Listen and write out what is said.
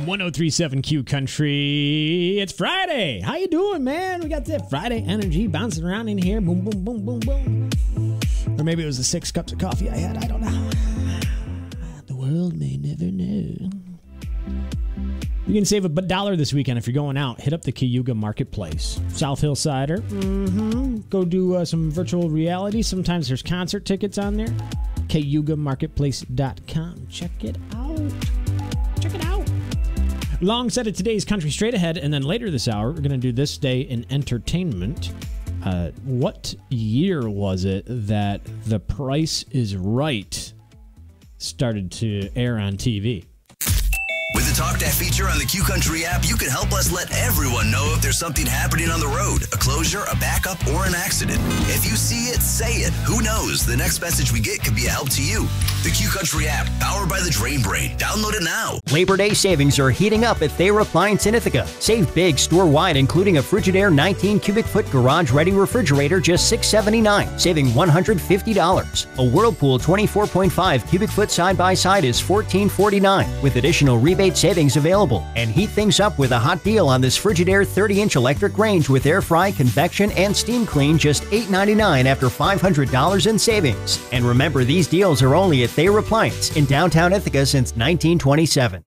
1037 Q Country. It's Friday. How you doing, man? We got that Friday energy bouncing around in here. Boom, boom, boom, boom, boom. Or maybe it was the 6 cups of coffee I had. I don't know. The world may never know. You can save $1 this weekend if you're going out. Hit up the Cayuga Marketplace. South Hill Cider. Go do some virtual reality. Sometimes there's concert tickets on there. CayugaMarketplace.com. Check it out. Check it out. Long set of today's Country Straight Ahead, and then later this hour, we're going to do This Day in Entertainment. What year was it that The Price is Right started to air on TV? With the Talk That feature on the Q Country app, you can help us let everyone know if there's something happening on the road, a closure, a backup, or an accident. If you see it, say it. Who knows? The next message we get could be a help to you. The Q Country app, powered by the Drain Brain. Download it now. Labor Day savings are heating up at Thayer Appliance in Ithaca. Save big store-wide, including a Frigidaire 19 cubic foot garage-ready refrigerator, just $679, saving $150. A Whirlpool 24.5 cubic foot side-by-side is $1449, with additional rebate savings available. And heat things up with a hot deal on this Frigidaire 30-inch electric range with air fry, convection, and steam clean, just $899 after $500 in savings. And remember, these deals are only at Thayer Appliance in downtown Ithaca since 1927.